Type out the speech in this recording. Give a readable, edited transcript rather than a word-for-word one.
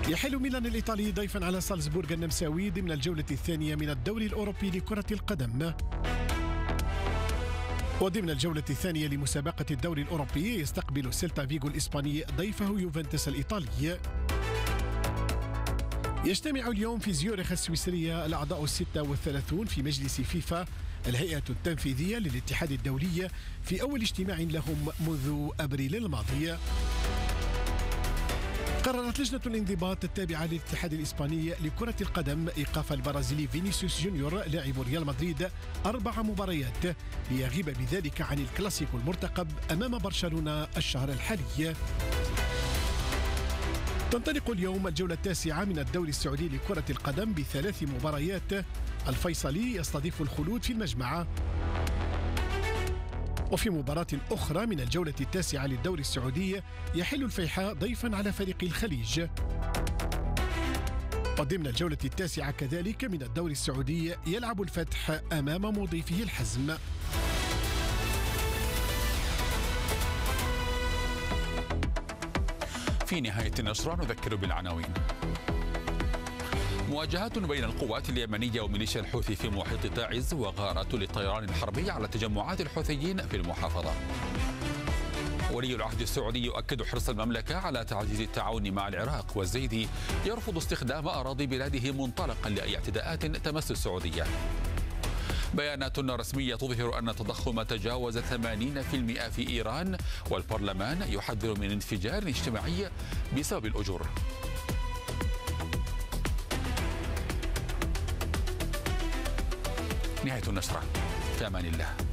يحل ميلان الإيطالي ضيفا على سالزبورغ النمساوي ضمن الجولة الثانية من الدوري الأوروبي لكرة القدم. وضمن الجولة الثانية لمسابقة الدوري الأوروبي يستقبل سيلتا فيغو الإسباني ضيفه يوفنتوس الإيطالي. يجتمع اليوم في زيورخ السويسرية الأعضاء 36 في مجلس فيفا الهيئة التنفيذية للاتحاد الدولي في أول اجتماع لهم منذ أبريل الماضي. قررت لجنة الانضباط التابعة للاتحاد الإسباني لكرة القدم إيقاف البرازيلي فينيسيوس جونيور لاعب ريال مدريد 4 مباريات ليغيب بذلك عن الكلاسيكو المرتقب أمام برشلونة الشهر الحالي. تنطلق اليوم الجولة 9 من الدوري السعودي لكرة القدم ب3 مباريات. الفيصلي يستضيف الخلود في المجمع. وفي مباراة أخرى من الجولة 9 للدوري السعودي يحل الفيحاء ضيفا على فريق الخليج. وضمن الجولة 9 كذلك من الدوري السعودي يلعب الفتح أمام مضيفه الحزم. في نهاية النشرة نذكر بالعناوين. مواجهات بين القوات اليمنية وميليشيا الحوثي في محيط تعز، وغارات للطيران الحربي على تجمعات الحوثيين في المحافظة. ولي العهد السعودي يؤكد حرص المملكة على تعزيز التعاون مع العراق، والزيدي يرفض استخدام أراضي بلاده منطلقا لأي اعتداءات تمس السعودية. بيانات رسمية تظهر أن التضخم تجاوز 80% في إيران، والبرلمان يحذر من انفجار اجتماعي بسبب الأجور. نهاية النشرة، في أمان الله.